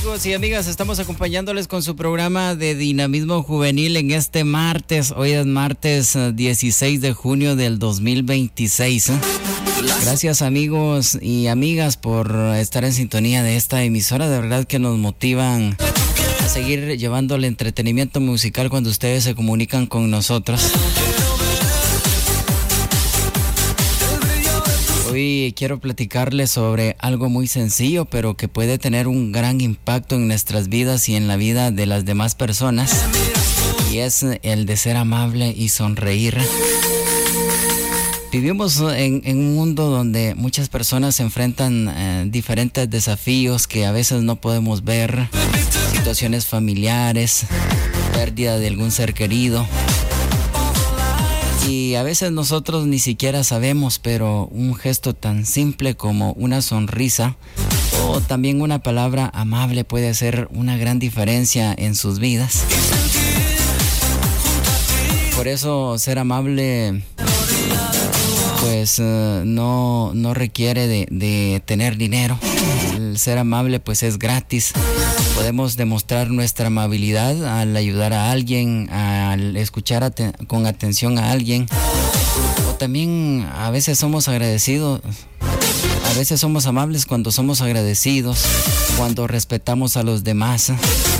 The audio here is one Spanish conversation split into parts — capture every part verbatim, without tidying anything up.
Amigos y amigas, estamos acompañándoles con su programa de Dinamismo Juvenil en este martes. Hoy es martes dieciséis de junio del dos mil veintiséis. Gracias amigos y amigas por estar en sintonía de esta emisora. De verdad que nos motivan a seguir llevando el entretenimiento musical cuando ustedes se comunican con nosotros. Hoy quiero platicarles sobre algo muy sencillo, pero que puede tener un gran impacto en nuestras vidas y en la vida de las demás personas. Y es el de ser amable y sonreír. Vivimos en, en un mundo donde muchas personas se enfrentan eh, diferentes desafíos que a veces no podemos ver. Situaciones familiares, pérdida de algún ser querido. Y a veces nosotros ni siquiera sabemos, pero un gesto tan simple como una sonrisa o también una palabra amable puede hacer una gran diferencia en sus vidas. Por eso ser amable pues uh, no, no requiere de, de tener dinero. El ser amable pues es gratis. Podemos demostrar nuestra amabilidad al ayudar a alguien, al escuchar aten- con atención a alguien. O también a veces somos agradecidos, a veces somos amables cuando somos agradecidos, cuando respetamos a los demás.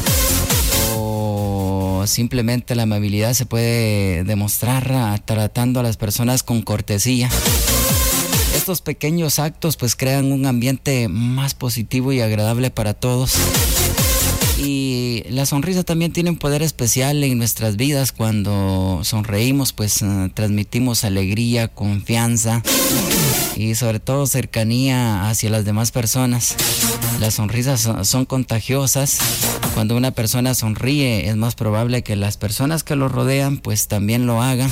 O simplemente la amabilidad se puede demostrar tratando a las personas con cortesía. Estos pequeños actos pues crean un ambiente más positivo y agradable para todos. Y la sonrisa también tiene un poder especial en nuestras vidas. Cuando sonreímos pues uh, transmitimos alegría, confianza y sobre todo cercanía hacia las demás personas. Las sonrisas son, son contagiosas. Cuando una persona sonríe es más probable que las personas que lo rodean pues también lo hagan.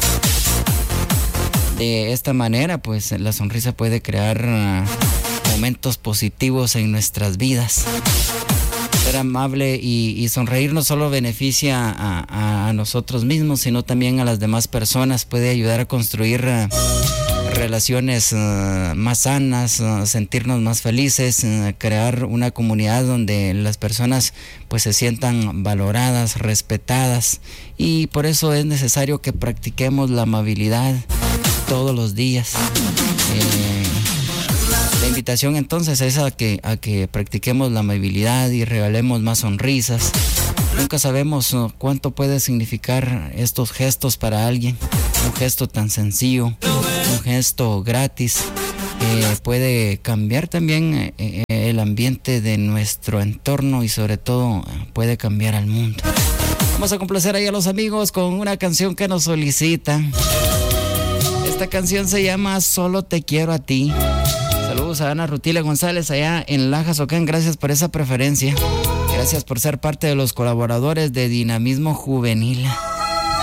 De esta manera pues la sonrisa puede crear uh, momentos positivos en nuestras vidas. Ser amable y, y sonreír no solo beneficia a, a nosotros mismos, sino también a las demás personas. Puede ayudar a construir uh, relaciones uh, más sanas, uh, sentirnos más felices, uh, crear una comunidad donde las personas pues se sientan valoradas, respetadas. Y por eso es necesario que practiquemos la amabilidad todos los días. Eh, La invitación entonces es a que, a que practiquemos la amabilidad y regalemos más sonrisas. Nunca sabemos uh, cuánto puede significar estos gestos para alguien. Un gesto tan sencillo, un gesto gratis, eh, puede cambiar también eh, el ambiente de nuestro entorno y sobre todo eh, puede cambiar al mundo. Vamos a complacer ahí a los amigos con una canción que nos solicitan. Esta canción se llama Solo te quiero a ti. Saludos a Ana Rutila González allá en Lajas, Ocán. Gracias por esa preferencia. Gracias por ser parte de los colaboradores de Dinamismo Juvenil.